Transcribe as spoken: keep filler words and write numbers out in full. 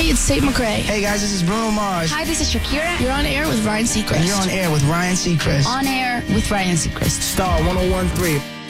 Hey, it's Tate McRae. Hey guys, this is Bruno Mars. Hi, this is Shakira. You're on air with Ryan Seacrest. And you're on air with Ryan Seacrest. On air with Ryan Seacrest. Star one oh one point three.